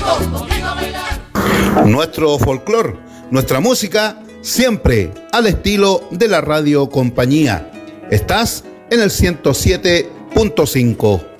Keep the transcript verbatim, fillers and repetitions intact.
Nuestro folclor, nuestra música, siempre al estilo de la Radio Compañía. Estás en el ciento siete punto cinco.